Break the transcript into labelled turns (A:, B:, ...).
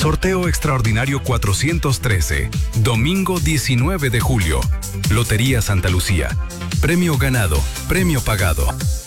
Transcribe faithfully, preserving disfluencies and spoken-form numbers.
A: Sorteo extraordinario cuatrocientos trece, domingo diecinueve de julio. Lotería Santa Lucía. Premio ganado, premio pagado.